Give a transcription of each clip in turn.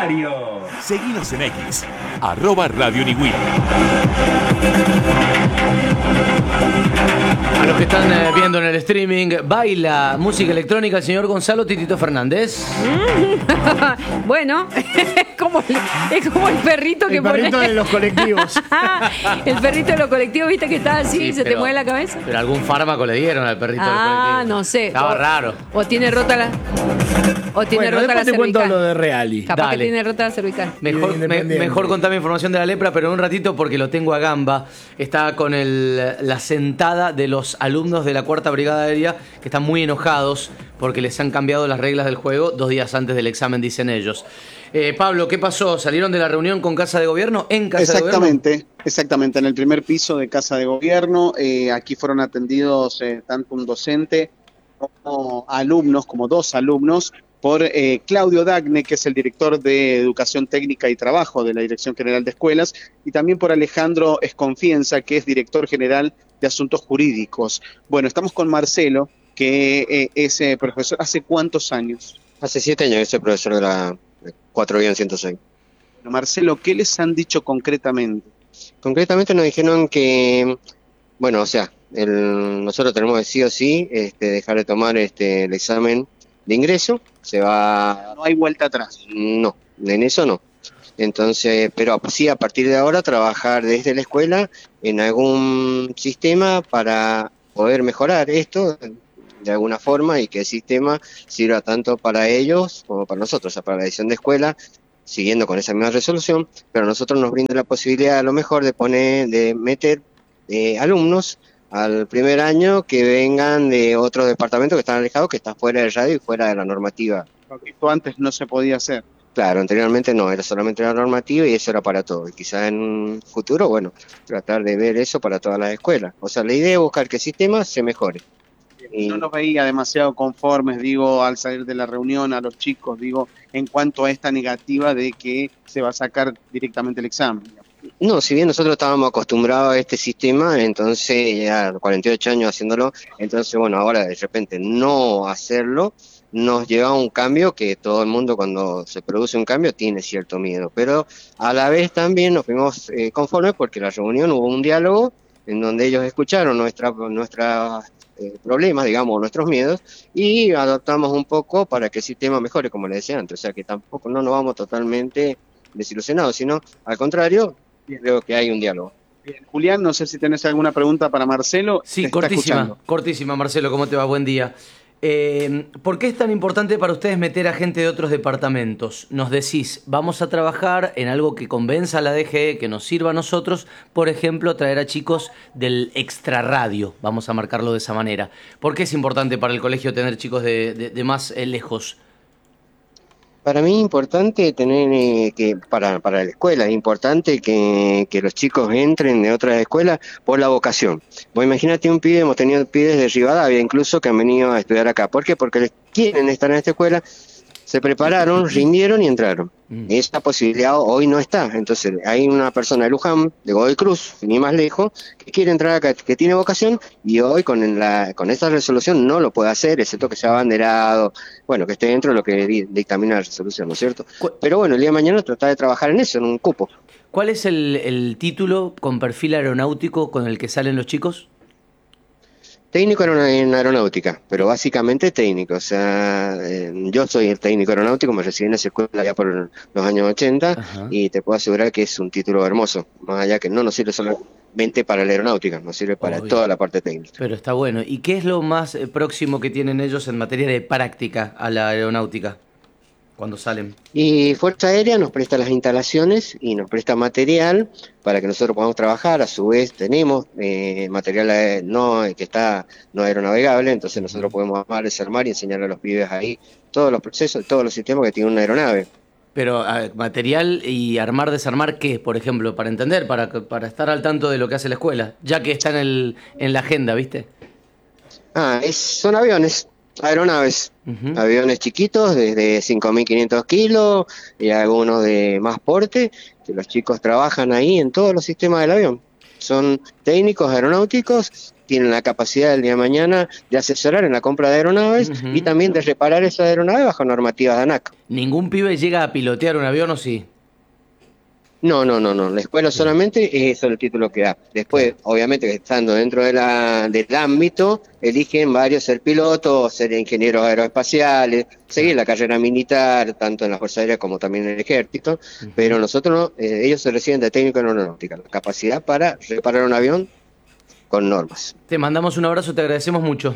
Universitario. Seguinos en X, @Radio Niwil. A los que están viendo en el streaming, baila música electrónica el señor Gonzalo Titito Fernández. Bueno, es como el perrito que El perrito de los colectivos. El perrito de los colectivos, ¿viste que está así? Sí, ¿Se te pero- mueve la cabeza? Pero algún fármaco le dieron al perrito del colectivo. No sé. Estaba raro. O tiene rota la... O tiene Bueno, rota la después te cuento cervical. lo de Reali. Capaz Dale. que tiene rota la cervical. Mejor, Independiente. mejor contame información de la lepra, pero en un ratito porque lo tengo a gamba. Está con la sentada de los alumnos de la 4ª Brigada Aérea que están muy enojados porque les han cambiado las reglas del juego 2 días antes del examen, dicen ellos. Pablo, ¿qué pasó? ¿Salieron de la reunión con Casa de Gobierno? ¿En Casa de Gobierno? Exactamente, en el primer piso de Casa de Gobierno. Aquí fueron atendidos tanto un docente como alumnos, como 2 alumnos, por Claudio Dagne, que es el director de Educación Técnica y Trabajo de la Dirección General de Escuelas, y también por Alejandro Esconfienza, que es director general de Asuntos Jurídicos. Bueno, estamos con Marcelo, que es profesor. ¿Hace cuántos años? Hace 7 años que soy profesor de la 4-106. Bueno, Marcelo, ¿qué les han dicho concretamente? Concretamente nos dijeron que, bueno, o sea, nosotros tenemos que sí o sí dejar de tomar el examen de ingreso. Se va... No hay vuelta atrás. No, en eso no. Entonces, pero sí a partir de ahora trabajar desde la escuela en algún sistema para poder mejorar esto de alguna forma y que el sistema sirva tanto para ellos como para nosotros, o sea, para la edición de escuela, siguiendo con esa misma resolución, pero a nosotros nos brinda la posibilidad a lo mejor de meter alumnos al primer año que vengan de otros departamentos que están alejados, que están fuera del radio y fuera de la normativa. Porque esto antes no se podía hacer. Claro, anteriormente no, era solamente la normativa y eso era para todo. Y quizás en un futuro, bueno, tratar de ver eso para todas las escuelas. O sea, la idea es buscar que el sistema se mejore. Y No los veía demasiado conformes, digo, al salir de la reunión a los chicos, digo, en cuanto a esta negativa de que se va a sacar directamente el examen. no, si bien nosotros estábamos acostumbrados a este sistema, entonces ya 48 años haciéndolo, entonces bueno, ahora de repente no hacerlo nos lleva a un cambio que todo el mundo cuando se produce un cambio tiene cierto miedo, pero a la vez también nos fuimos conformes porque en la reunión hubo un diálogo en donde ellos escucharon nuestros problemas, digamos, nuestros miedos, y adaptamos un poco para que el sistema mejore, como les decía antes, o sea que tampoco no nos vamos totalmente desilusionados, sino al contrario, creo que hay un diálogo. Bien, Julián, no sé si tenés alguna pregunta para Marcelo. Te Sí, está escuchando. cortísima, Marcelo, ¿cómo te va? Buen día. ¿Por qué es tan importante para ustedes meter a gente de otros departamentos? Nos decís, vamos a trabajar en algo que convenza a la DGE, que nos sirva a nosotros, por ejemplo, traer a chicos del extrarradio, vamos a marcarlo de esa manera. ¿Por qué es importante para el colegio tener chicos de más lejos? Para mí es importante tener para la escuela, es importante que los chicos entren de otras escuelas por la vocación. Vos imagínate un pibe, hemos tenido pibes de Rivadavia incluso que han venido a estudiar acá. ¿Por qué? Porque quieren estar en esta escuela, se prepararon, rindieron y entraron. Esa posibilidad hoy no está. Entonces hay una persona de Luján, de Godoy Cruz, ni más lejos, que quiere entrar acá, que tiene vocación, y hoy con esta resolución no lo puede hacer, excepto que sea abanderado, bueno, que esté dentro de lo que dictamina la resolución, ¿no es cierto? Pero bueno, el día de mañana tratar de trabajar en eso, en un cupo. ¿Cuál es el título con perfil aeronáutico con el que salen los chicos? Técnico en aeronáutica, pero básicamente técnico, o sea, yo soy el técnico aeronáutico, me recibí en esa escuela ya por los años 80. Ajá. Y te puedo asegurar que es un título hermoso, más allá que no nos sirve solamente para la aeronáutica, nos sirve para toda la parte técnica. Pero está bueno. ¿Y qué es lo más próximo que tienen ellos en materia de práctica a la aeronáutica cuando salen? Y Fuerza Aérea nos presta las instalaciones y nos presta material para que nosotros podamos trabajar. A su vez tenemos material no aeronavegable, entonces nosotros podemos armar, desarmar y enseñarle a los pibes ahí todos los procesos, todos los sistemas que tiene una aeronave. Pero material y armar, desarmar, ¿qué? Por ejemplo, para entender, para estar al tanto de lo que hace la escuela, ya que está en la agenda, ¿viste? Son aviones. Aeronaves, aviones chiquitos, desde 5.500 kilos y algunos de más porte, que los chicos trabajan ahí en todos los sistemas del avión. son técnicos aeronáuticos, tienen la capacidad del día de mañana de asesorar en la compra de aeronaves y también de reparar esas aeronaves bajo normativas de ANAC. ¿Ningún pibe llega a pilotear un avión o sí? No, la escuela solamente es el título que da. Después, obviamente, estando dentro del ámbito, eligen varios ser pilotos, ser ingenieros aeroespaciales, seguir la carrera militar, tanto en la Fuerza Aérea como también en el Ejército, pero nosotros ellos se reciben de técnico en aeronáutica, la capacidad para reparar un avión con normas. Te mandamos un abrazo, te agradecemos mucho.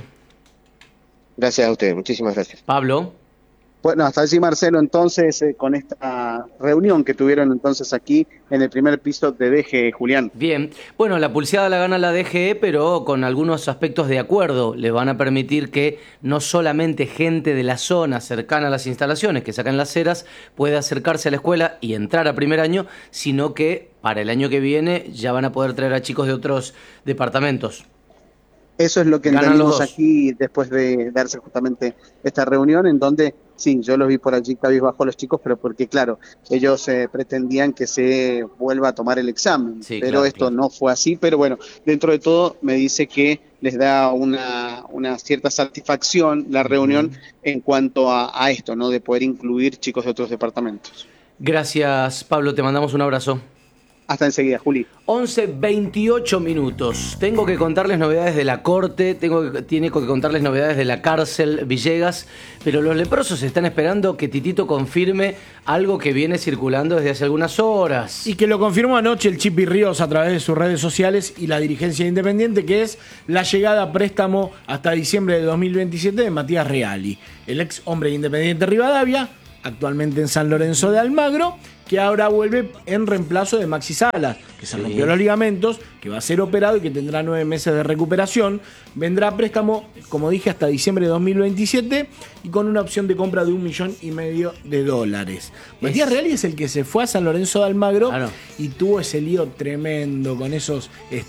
Gracias a ustedes, muchísimas gracias. Pablo. Bueno, hasta allí Marcelo, entonces, con esta reunión que tuvieron entonces aquí en el primer piso de DGE, Julián. Bien, bueno, la pulseada la gana la DGE, pero con algunos aspectos de acuerdo. Le van a permitir que no solamente gente de la zona cercana a las instalaciones que sacan las ceras pueda acercarse a la escuela y entrar a primer año, sino que para el año que viene ya van a poder traer a chicos de otros departamentos. Eso es lo que entendimos aquí después de darse justamente esta reunión, en donde, sí, yo los vi por allí cabizbajo los chicos, pero porque, claro, ellos pretendían que se vuelva a tomar el examen, sí, pero claro, no fue así. Pero bueno, dentro de todo me dice que les da una cierta satisfacción la reunión en cuanto a esto, ¿no? De poder incluir chicos de otros departamentos. Gracias, Pablo, te mandamos un abrazo. Hasta enseguida, Juli. 11:28 minutos. Tengo que contarles novedades de la corte, tiene que contarles novedades de la cárcel Villegas, pero los leprosos están esperando que Titito confirme algo que viene circulando desde hace algunas horas. Y que lo confirmó anoche el Chipi Ríos a través de sus redes sociales y la dirigencia Independiente, que es la llegada a préstamo hasta diciembre de 2027 de Matías Reali, el ex hombre de Independiente Rivadavia, actualmente en San Lorenzo de Almagro, que ahora vuelve en reemplazo de Maxi Salas, que se rompió los ligamentos, que va a ser operado y que tendrá 9 meses de recuperación. Vendrá a préstamo, como dije, hasta diciembre de 2027 y con una opción de compra de $1,5 millones. Matías Reali es el que se fue a San Lorenzo de Almagro y tuvo ese lío tremendo con esos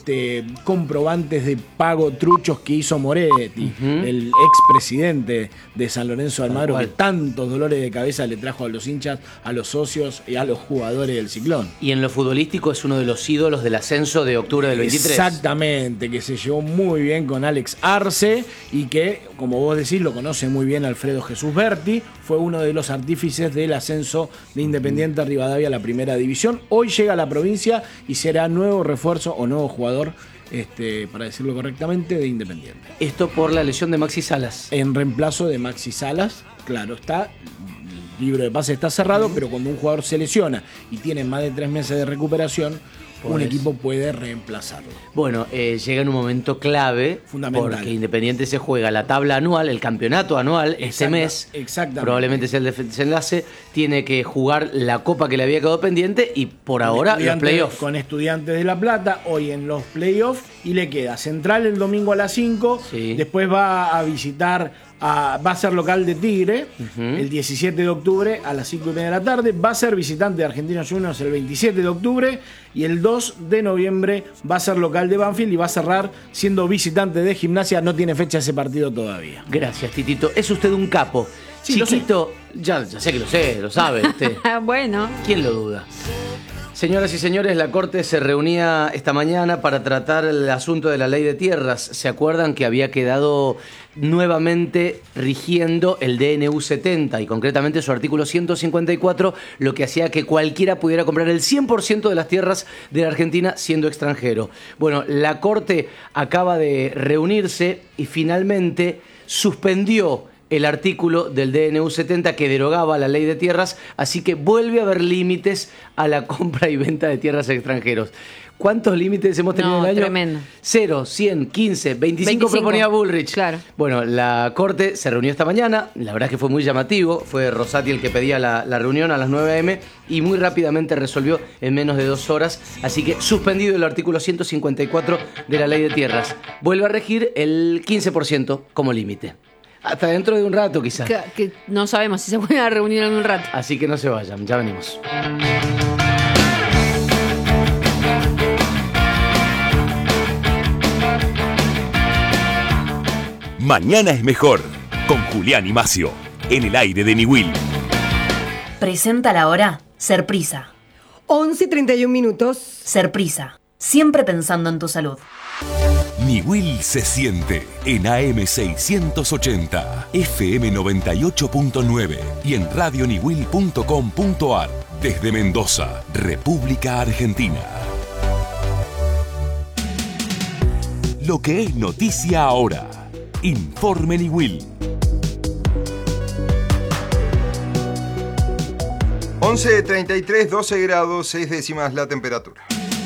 comprobantes de pago truchos que hizo Moretti, el expresidente de San Lorenzo de Almagro, que tantos dolores de cabeza le trajo a los hinchas, a los socios y a los jugadores del Ciclón. Y en lo futbolístico es uno de los ídolos del ascenso de octubre del 23. Exactamente, que se llevó muy bien con Alex Arce y que, como vos decís, lo conoce muy bien Alfredo Jesús Berti, fue uno de los artífices del ascenso de Independiente Rivadavia a la primera división. Hoy llega a la provincia y será nuevo refuerzo o nuevo jugador, para decirlo correctamente, de Independiente. Esto por la lesión de Maxi Salas. En reemplazo de Maxi Salas, claro está. Libro de pase está cerrado, pero cuando un jugador se lesiona y tiene más de 3 meses de recuperación, un equipo puede reemplazarlo. Bueno, llega en un momento clave, fundamental, porque Independiente se juega la tabla anual, el campeonato anual, este mes, probablemente sea el desenlace, tiene que jugar la copa que le había quedado pendiente y por ahora los playoffs. Con Estudiantes de La Plata, hoy en los playoffs, y le queda Central el domingo a las 5, después va a visitar va a ser local de Tigre el 17 de octubre a las 5:30 de la tarde. Va a ser visitante de Argentinos Juniors el 27 de octubre. Y el 2 de noviembre va a ser local de Banfield y va a cerrar siendo visitante de Gimnasia. No tiene fecha ese partido todavía. Gracias, Titito. Es usted un capo. Sí, chiquito, ya sé que lo sé, lo sabe usted. Bueno. ¿Quién lo duda? Señoras y señores, la Corte se reunía esta mañana para tratar el asunto de la ley de tierras. ¿Se acuerdan que había quedado nuevamente rigiendo el DNU 70 y concretamente su artículo 154, lo que hacía que cualquiera pudiera comprar el 100% de las tierras de la Argentina siendo extranjero? Bueno, la Corte acaba de reunirse y finalmente suspendió el artículo del DNU 70 que derogaba la ley de tierras, así que vuelve a haber límites a la compra y venta de tierras a extranjeros. ¿Cuántos límites hemos tenido en el año? Tremendo. 0, 100, 15, 25 proponía Bullrich. Claro. Bueno, la Corte se reunió esta mañana, la verdad es que fue muy llamativo, fue Rosati el que pedía la reunión a las 9 a.m. y muy rápidamente resolvió en menos de 2 horas, así que suspendido el artículo 154 de la ley de tierras. Vuelve a regir el 15% como límite. Hasta dentro de un rato, quizás. Que no sabemos si se puede a reunir en un rato. Así que no se vayan, ya venimos. Mañana es mejor, con Julián y Macio, en el aire de Niwil. Presenta la hora Serprisa. 11:31. Serprisa. siempre pensando en tu salud. Niwil se siente en AM 680, FM 98.9 y en radioniwil.com.ar desde Mendoza, República Argentina. Lo que es noticia ahora. Informe Niwil. 11:33, 12 grados, 6 décimas la temperatura.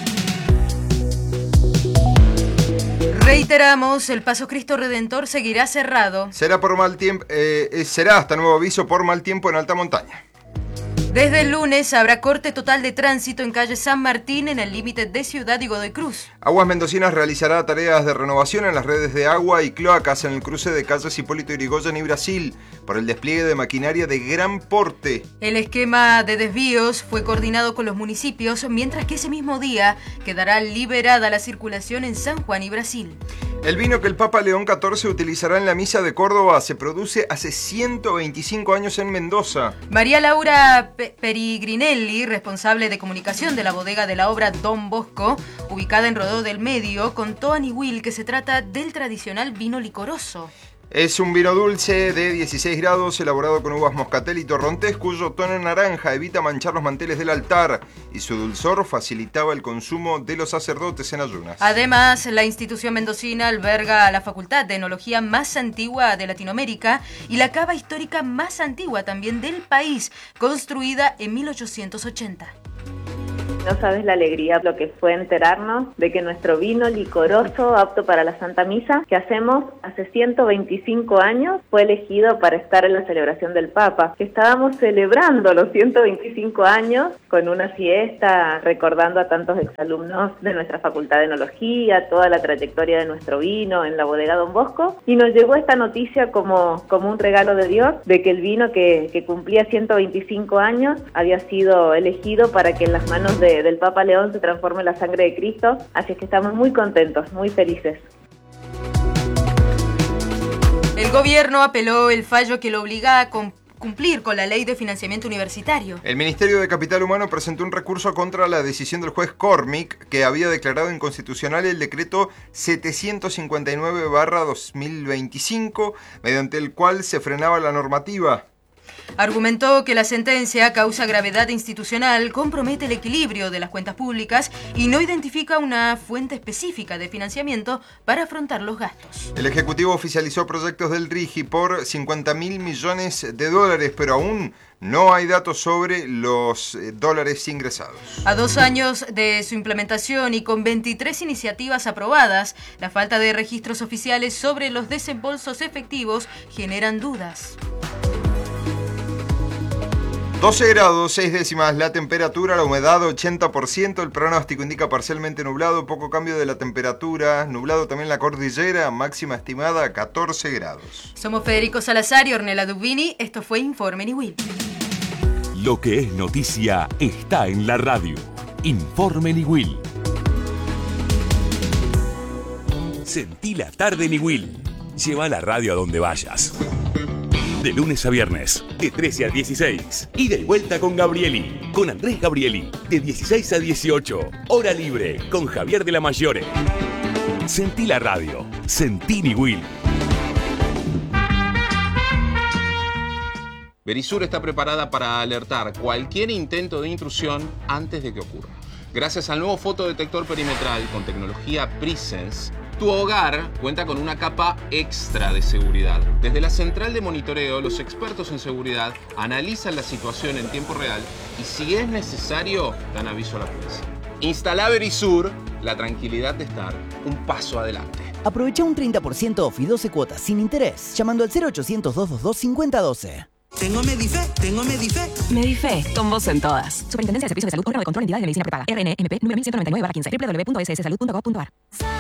Reiteramos, el Paso Cristo Redentor seguirá cerrado. Será por mal tiempo, será hasta nuevo aviso por mal tiempo en alta montaña. Desde el lunes habrá corte total de tránsito en calle San Martín en el límite de Ciudad y Godoy Cruz. Aguas Mendocinas realizará tareas de renovación en las redes de agua y cloacas en el cruce de calles Hipólito Yrigoyen y Brasil por el despliegue de maquinaria de gran porte. El esquema de desvíos fue coordinado con los municipios, mientras que ese mismo día quedará liberada la circulación en San Juan y Brasil. El vino que el Papa León XIV utilizará en la misa de Córdoba se produce hace 125 años en Mendoza. María Laura Perigrinelli, responsable de comunicación de la bodega de la obra Don Bosco, ubicada en Rodó del Medio, contó a Niwil que se trata del tradicional vino licoroso. Es un vino dulce de 16 grados elaborado con uvas moscatel y torrontés cuyo tono naranja evita manchar los manteles del altar y su dulzor facilitaba el consumo de los sacerdotes en ayunas. Además, la institución mendocina alberga la facultad de enología más antigua de Latinoamérica y la cava histórica más antigua también del país, construida en 1880. No sabes la alegría, lo que fue enterarnos de que nuestro vino licoroso apto para la Santa Misa, que hacemos hace 125 años, fue elegido para estar en la celebración del Papa, que estábamos celebrando los 125 años con una fiesta, recordando a tantos exalumnos de nuestra Facultad de Enología, toda la trayectoria de nuestro vino en la bodega Don Bosco, y nos llegó esta noticia como un regalo de Dios, de que el vino que cumplía 125 años había sido elegido para que en las manos del Papa León se transforme la sangre de Cristo, así es que estamos muy contentos, muy felices. El gobierno apeló el fallo que lo obliga a cumplir con la ley de financiamiento universitario. El Ministerio de Capital Humano presentó un recurso contra la decisión del juez Cormick, que había declarado inconstitucional el decreto 759/2025, mediante el cual se frenaba la normativa. Argumentó que la sentencia causa gravedad institucional, compromete el equilibrio de las cuentas públicas y no identifica una fuente específica de financiamiento para afrontar los gastos. El Ejecutivo oficializó proyectos del RIGI por $50.000 millones, pero aún no hay datos sobre los dólares ingresados. A 2 años de su implementación y con 23 iniciativas aprobadas, la falta de registros oficiales sobre los desembolsos efectivos generan dudas. 12 grados, 6 décimas la temperatura, la humedad 80%, el pronóstico indica parcialmente nublado, poco cambio de la temperatura, nublado también la cordillera, máxima estimada 14 grados. Somos Federico Salazar y Ornella Dubini, esto fue Informe Niwil. Lo que es noticia está en la radio. Informe Niwil. Sentí la tarde Niwil. Lleva la radio a donde vayas. De lunes a viernes, de 13 a 16. Ida y vuelta con Gabrieli, con Andrés Gabrieli, de 16 a 18. Hora libre, con Javier de la Mayore. Sentí la radio, sentí Niwil. Verisur está preparada para alertar cualquier intento de intrusión antes de que ocurra. Gracias al nuevo fotodetector perimetral con tecnología Presence, tu hogar cuenta con una capa extra de seguridad. Desde la central de monitoreo, los expertos en seguridad analizan la situación en tiempo real y si es necesario, dan aviso a la policía. Instala Verisur, la tranquilidad de estar un paso adelante. Aprovecha un 30% off y 12 cuotas sin interés, llamando al 0800-222-5012. Tengo Medife. Medife, con vos en todas. Superintendencia de Servicios de Salud, órgano de control de entidades de medicina prepaga. RNMP 9199/15. www.sssalud.gov.ar.